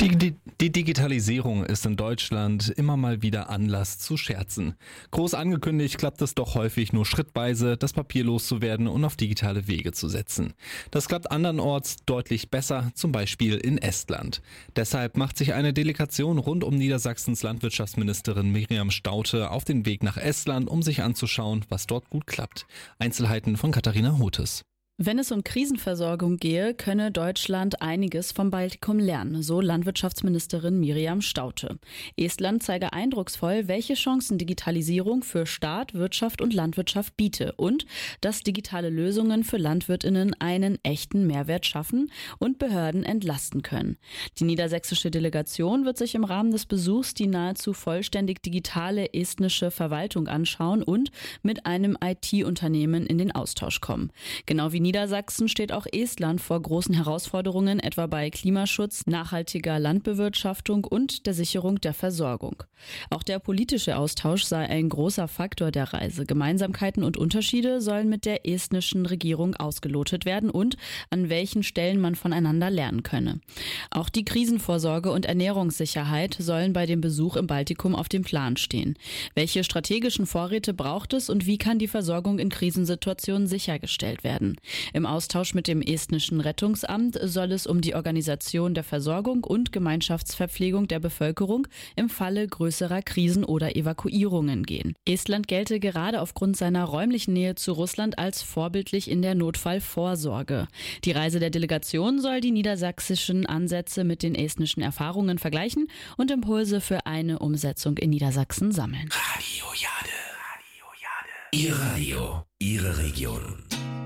Die Digitalisierung ist in Deutschland immer mal wieder Anlass zu scherzen. Groß angekündigt klappt es doch häufig nur schrittweise, das Papier loszuwerden und auf digitale Wege zu setzen. Das klappt andernorts deutlich besser, zum Beispiel in Estland. Deshalb macht sich eine Delegation rund um Niedersachsens Landwirtschaftsministerin Miriam Staudte auf den Weg nach Estland, um sich anzuschauen, was dort gut klappt. Einzelheiten von Katharina Hothes. Wenn es um Krisenversorgung gehe, könne Deutschland einiges vom Baltikum lernen, so Landwirtschaftsministerin Miriam Staudte. Estland zeige eindrucksvoll, welche Chancen Digitalisierung für Staat, Wirtschaft und Landwirtschaft biete und dass digitale Lösungen für LandwirtInnen einen echten Mehrwert schaffen und Behörden entlasten können. Die niedersächsische Delegation wird sich im Rahmen des Besuchs die nahezu vollständig digitale estnische Verwaltung anschauen und mit einem IT-Unternehmen in den Austausch kommen. Genau wie Niedersachsen steht auch Estland vor großen Herausforderungen, etwa bei Klimaschutz, nachhaltiger Landbewirtschaftung und der Sicherung der Versorgung. Auch der politische Austausch sei ein großer Faktor der Reise. Gemeinsamkeiten und Unterschiede sollen mit der estnischen Regierung ausgelotet werden und an welchen Stellen man voneinander lernen könne. Auch die Krisenvorsorge und Ernährungssicherheit sollen bei dem Besuch im Baltikum auf dem Plan stehen. Welche strategischen Vorräte braucht es und wie kann die Versorgung in Krisensituationen sichergestellt werden? Im Austausch mit dem estnischen Rettungsamt soll es um die Organisation der Versorgung und Gemeinschaftsverpflegung der Bevölkerung im Falle größerer Krisen oder Evakuierungen gehen. Estland gelte gerade aufgrund seiner räumlichen Nähe zu Russland als vorbildlich in der Notfallvorsorge. Die Reise der Delegation soll die niedersächsischen Ansätze mit den estnischen Erfahrungen vergleichen und Impulse für eine Umsetzung in Niedersachsen sammeln. Radio Jade. Ihr Radio, Ihre Region.